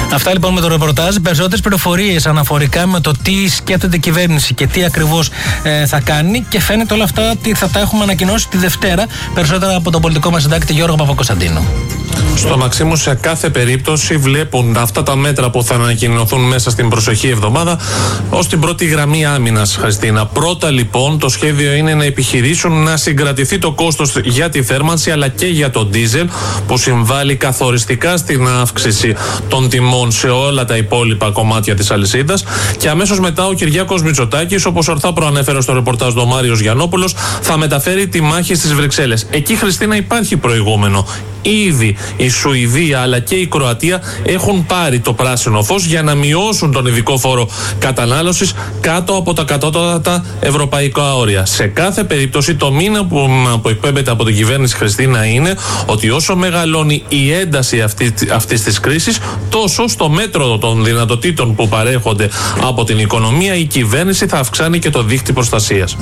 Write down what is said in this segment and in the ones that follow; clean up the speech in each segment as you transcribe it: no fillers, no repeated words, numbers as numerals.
Αυτά λοιπόν με το ρεπορτάζ. Περισσότερες πληροφορίες αναφορικά με το τι σκέφτεται η κυβέρνηση και τι ακριβώς θα κάνει, και φαίνεται όλα αυτά ότι θα τα έχουμε ανακοινώσει τη Δευτέρα. Περισσότερα από τον πολιτικό μας συντάκτη Γιώργο Παπακοσταντίνου. Στο Μαξίμου, σε κάθε περίπτωση, βλέπουν αυτά τα μέτρα που θα ανακοινωθούν μέσα στην προσεχή εβδομάδα ως την πρώτη γραμμή άμυνας, Χριστίνα. Πρώτα λοιπόν, το σχέδιο είναι να επιχειρήσουν να συγκρατηθεί το κόστος για τη θέρμανση αλλά και για το ντίζελ, που συμβάλλει καθοριστικά στην αύξηση των τιμών σε όλα τα υπόλοιπα κομμάτια της αλυσίδας. Και αμέσως μετά ο Κυριάκος Μητσοτάκης, όπως ορθά προανέφερε στο ρεπορτάζ του Μάριος Γιαννόπουλος, θα μεταφέρει τη μάχη στις Βρυξέλλες. Εκεί, Χριστίνα, υπάρχει προηγούμενο. Ήδη η Σουηδία αλλά και η Κροατία έχουν πάρει το πράσινο φως για να μειώσουν τον ειδικό φόρο κατανάλωσης κάτω από τα κατώτατα ευρωπαϊκά όρια. Σε κάθε περίπτωση, το μήνα που εκπέμπεται από την κυβέρνηση, Χριστίνα, είναι ότι όσο μεγαλώνει η ένταση αυτής της κρίσης, τόσο στο μέτρο των δυνατοτήτων που παρέχονται από την οικονομία, η κυβέρνηση θα αυξάνει και το δίχτυ προστασίας.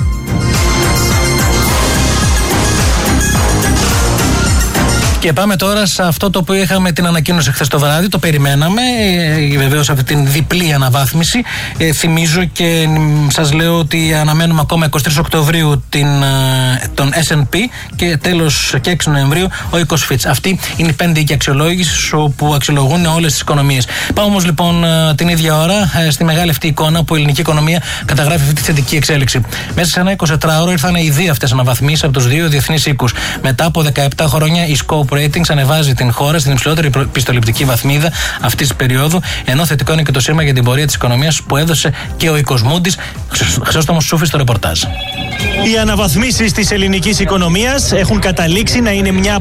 Και πάμε τώρα σε αυτό το οποίο είχαμε την ανακοίνωση χθες το βράδυ. Το περιμέναμε, βεβαίως, αυτή την διπλή αναβάθμιση. Θυμίζω και σας λέω ότι αναμένουμε ακόμα 23 Οκτωβρίου τον S&P και τέλος και 6 Νοεμβρίου ο οίκος Fitch. Αυτή είναι η 5η οίκη αξιολόγηση όπου αξιολογούν όλες τις οικονομίες. Πάμε όμως λοιπόν την ίδια ώρα στη μεγάλη αυτή εικόνα που η ελληνική οικονομία καταγράφει αυτή τη θετική εξέλιξη. Μέσα σε ένα 24ωρο ήρθαν οι δύο αυτές αναβαθμίσεις από τους δύο διεθνείς οίκους. Μετά από 17 χρόνια η Scope Ratings ανεβάζει την χώρα στην υψηλότερη πιστοληπτική βαθμίδα αυτή τη περίοδου, ενώ θετικό είναι και το σήμα για την πορεία της οικονομίας που έδωσε και ο οίκος Moody's. Χρυσόστομος Σούφης στο ρεπορτάζ. Οι αναβαθμίσεις της ελληνικής οικονομίας έχουν καταλήξει να είναι μια